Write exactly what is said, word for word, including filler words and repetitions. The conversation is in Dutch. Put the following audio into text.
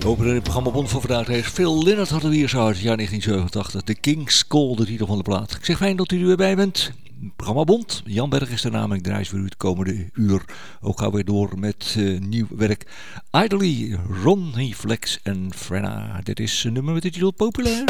Open in het programma Bond van vandaag is Phil Lynott hadden we hier zo uit het jaar negentien zevenentachtig. The King's Call, de titel van de plaat. Ik zeg fijn dat u er weer bij bent. Programma Bond. Jan Berg is de naam en ik draai voor u het komende uur. Ook gaan we weer door met uh, nieuw werk. Idly, Ronnie Flex en Frenna. Dit is een nummer met de titel Populair.